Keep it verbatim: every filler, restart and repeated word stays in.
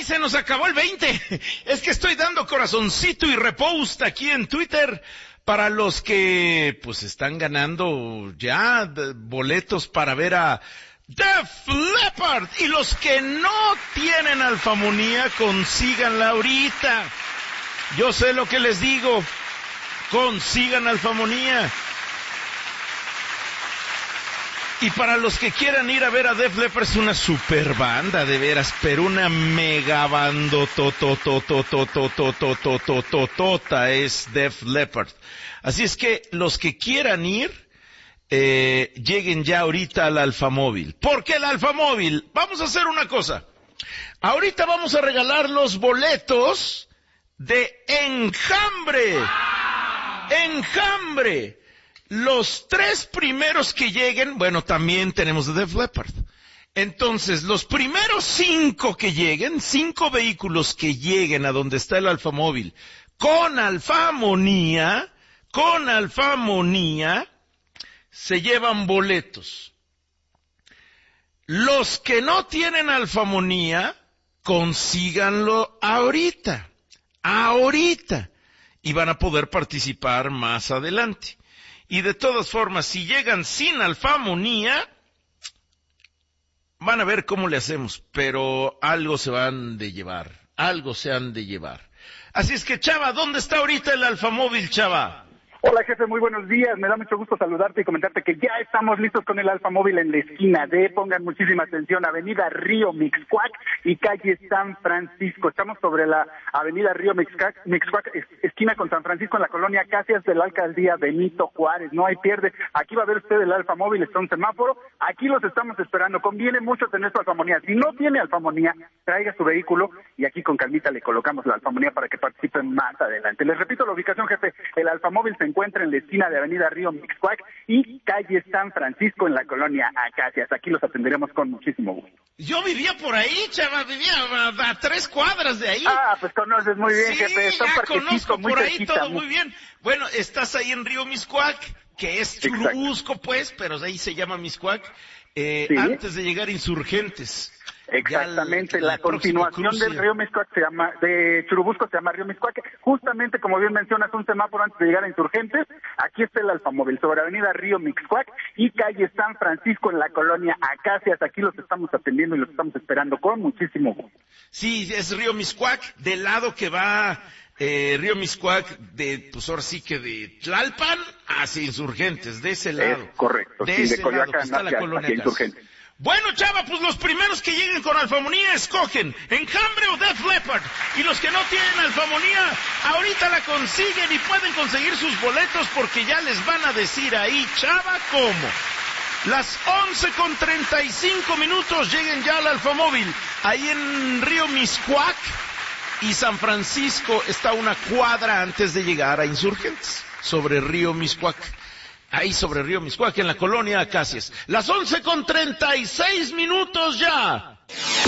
se nos acabó el veinte. Es que estoy dando corazoncito y repost aquí en Twitter para los que pues están ganando ya boletos para ver a Def Leppard, y los que no tienen alfamonía, consíganla ahorita. Yo sé lo que les digo, consigan alfamonía. Y para los que quieran ir a ver a Def Leppard, es una super banda, de veras, pero una mega bando tototototototototototota es Def Leppard. Así es que los que quieran ir, eh, lleguen ya ahorita al Alfamóvil. ¿Por qué el Alfamóvil? Vamos a hacer una cosa. Ahorita vamos a regalar los boletos de Enjambre. Enjambre. Los tres primeros que lleguen, bueno, también tenemos de Def Leppard. Entonces, los primeros cinco que lleguen, cinco vehículos que lleguen a donde está el Alfamóvil, con alfamonía, con alfamonía, se llevan boletos. Los que no tienen alfamonía, consíganlo ahorita, ahorita, y van a poder participar más adelante. Y de todas formas, si llegan sin alfamonía, van a ver cómo le hacemos, pero algo se van de llevar, algo se han de llevar. Así es que, Chava, ¿dónde está ahorita el Alfamóvil, Chava? Hola, jefe, muy buenos días. Me da mucho gusto saludarte y comentarte que ya estamos listos con el Alfamóvil en la esquina de, pongan muchísima atención, Avenida Río Mixcoac y calle San Francisco. Estamos sobre la Avenida Río Mixcoac, Mixcoac, esquina con San Francisco, en la colonia Acacias de la alcaldía Benito Juárez. No hay pierde. Aquí va a ver usted el Alfamóvil, está un semáforo. Aquí los estamos esperando. Conviene mucho tener su alfamonía. Si no tiene alfamonía, traiga su vehículo y aquí con calmita le colocamos la alfamonía para que participen más adelante. Les repito la ubicación, jefe. El Alfamóvil se encuentra en la esquina de Avenida Río Mixcoac y calle San Francisco en la colonia Acacias. Aquí los atenderemos con muchísimo gusto. Yo vivía por ahí, Chava, vivía a, a tres cuadras de ahí. Ah, pues conoces muy bien, sí, jefe. Está ya conozco muy por ahí cerquita, todo muy... muy bien. Bueno, estás ahí en Río Mixcoac, que es Churubusco, pues, pero ahí se llama Mixcoac, eh, ¿sí? Antes de llegar a Insurgentes. Exactamente, el, la continuación del Río Mixcoac se llama, de Churubusco se llama Río Mixcoac. Justamente, como bien mencionas, un semáforo antes de llegar a Insurgentes. Aquí está el Alfamóvil, sobre Avenida Río Mixcoac y calle San Francisco en la colonia Acacias. Aquí los estamos atendiendo y los estamos esperando con muchísimo gusto. Sí, es Río Mixcoac, del lado que va eh, Río Mixcoac, de, pues ahora sí que de Tlalpan hacia Insurgentes, de ese lado. Es correcto, de sí, ese de Coyoacán lado, que está hacia, la colonia hacia Insurgentes. Bueno, Chava, pues los primeros que lleguen con alfamonía escogen Enjambre o Def Leppard. Y los que no tienen alfamonía, ahorita la consiguen y pueden conseguir sus boletos porque ya les van a decir ahí, Chava, cómo. Las once con treinta y cinco minutos lleguen ya al Alfamóvil. Ahí en Río Mixcoac y San Francisco está una cuadra antes de llegar a Insurgentes, sobre Río Mixcoac. Ahí sobre Río Mixcoac, en la colonia Acacias. Las once con treinta y seis minutos ya.